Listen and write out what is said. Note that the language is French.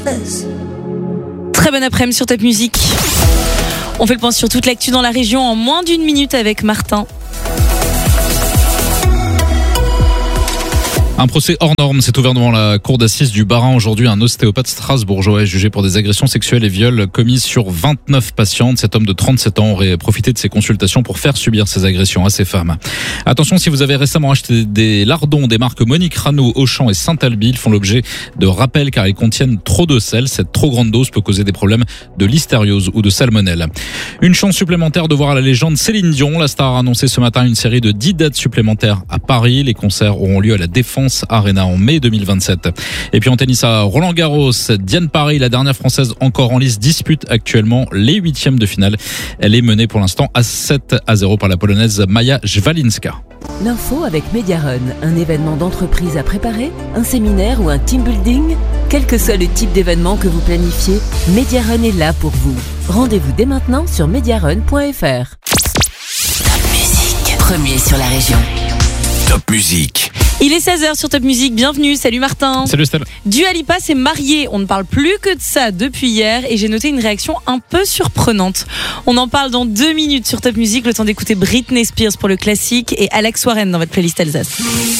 Très bon après-midi sur Top Music. On fait le point sur toute l'actu dans la région en moins d'une minute avec Martin. Un procès hors norme s'est ouvert devant la cour d'assises du Bas-Rhin aujourd'hui. Un ostéopathe strasbourgeois est jugé pour des agressions sexuelles et viols commises sur 29 patientes. Cet homme de 37 ans aurait profité de ses consultations pour faire subir ces agressions à ces femmes. Attention, si vous avez récemment acheté des lardons des marques Monique Rano, Auchan et Saint-Alby, ils font l'objet de rappels car ils contiennent trop de sel. Cette trop grande dose peut causer des problèmes de listériose ou de salmonelle. Une chance supplémentaire de voir la légende Céline Dion. La star a annoncé ce matin une série de 10 dates supplémentaires à Paris. Les concerts auront lieu à la Défense Arena en mai 2027. Et puis en tennis à Roland-Garros, Diane Parry, la dernière française encore en lice, dispute actuellement les huitièmes de finale. Elle est menée pour l'instant à 7-0 par la polonaise Maja Szwalinska. L'info avec Mediarun, un événement d'entreprise à préparer, un séminaire ou un team building. Quel que soit le type d'événement que vous planifiez, Mediarun est là pour vous. Rendez-vous dès maintenant sur mediarun.fr. Top Music, premier sur la région. Top Music. Il est 16h sur Top Music, bienvenue, salut Martin. Salut Estelle. Dua Lipa s'est mariée, on ne parle plus que de ça depuis hier et j'ai noté une réaction un peu surprenante. On en parle dans 2 minutes sur Top Music, le temps d'écouter Britney Spears pour le classique et Alex Warren dans votre playlist Alsace.